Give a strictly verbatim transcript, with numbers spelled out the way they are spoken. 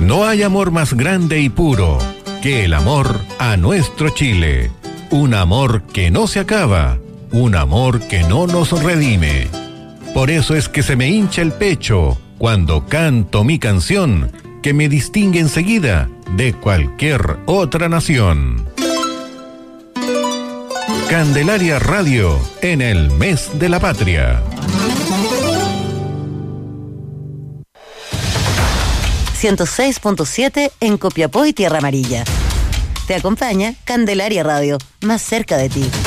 No hay amor más grande y puro que el amor a nuestro Chile. Un amor que no se acaba, un amor que no nos redime. Por eso es que se me hincha el pecho cuando canto mi canción, que me distingue enseguida de cualquier otra nación. Candelaria Radio en el mes de la patria. ciento seis punto siete en Copiapó y Tierra Amarilla. Te acompaña Candelaria Radio, más cerca de ti.